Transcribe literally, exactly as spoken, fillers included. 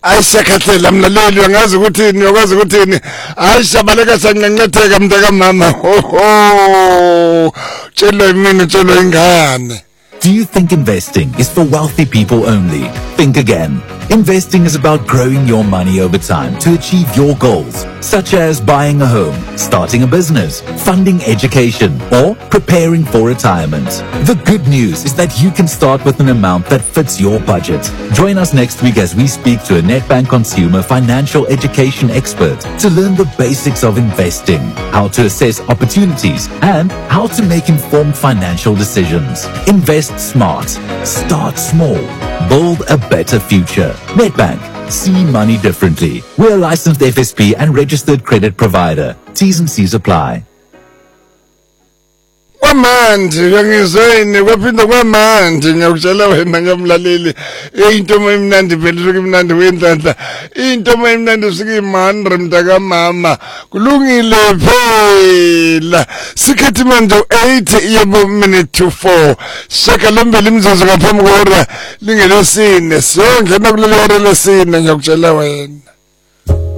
ayishakhathela mlaleli angazi ukuthini uyakwazi ukuthini ayishabaleka sanqenqetheka mntaka mama ho ho tshelo imini tshelo ingane. Do you think investing is for wealthy people only? Think again. Investing is about growing your money over time to achieve your goals, such as buying a home, starting a business, funding education, or preparing for retirement. The good news is that you can start with an amount that fits your budget. Join us next week as we speak to a Nedbank consumer financial education expert to learn the basics of investing, how to assess opportunities, and how to make informed financial decisions. Invest smart. Start small. Build a better future. Nedbank. See money differently. We're a licensed F S P and registered credit provider. T's and C's apply. Kwamanje ngiyizweni kwaphinda kwamanje ngiyakutshela wena ngamlaleli into emnandi vele imnandi wendlandla into emnandi sikimandre mntaka mama kulungile phela sikhathi manje eight yebo minute to four shaka lombele imzuzu ngaphambi kwehora lingelesine siyongena kuleli hora lesine ngiyakutshela wena.